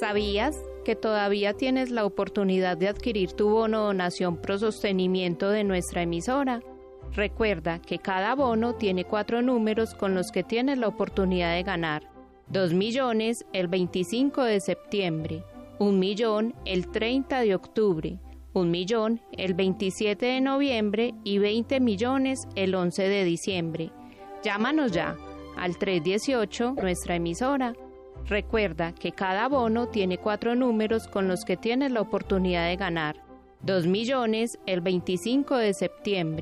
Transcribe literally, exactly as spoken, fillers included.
¿Sabías que todavía tienes la oportunidad de adquirir tu bono donación pro sostenimiento de nuestra emisora? Recuerda que cada bono tiene cuatro números con los que tienes la oportunidad de ganar. Dos millones el veinticinco de septiembre, un millón el treinta de octubre, un millón el veintisiete de noviembre y veinte millones el once de diciembre. Llámanos ya al tres dieciocho, nuestra emisora. Recuerda que cada bono tiene cuatro números con los que tienes la oportunidad de ganar. Dos millones el veinticinco de septiembre,